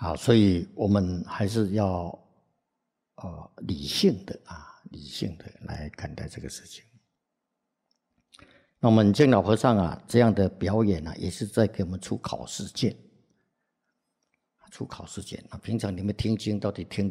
好，所以我们还是要理性的来看待这个事情。那我们净老和尚啊，这样的表演啊，也是在给我们出考试卷。平常你们听经到底听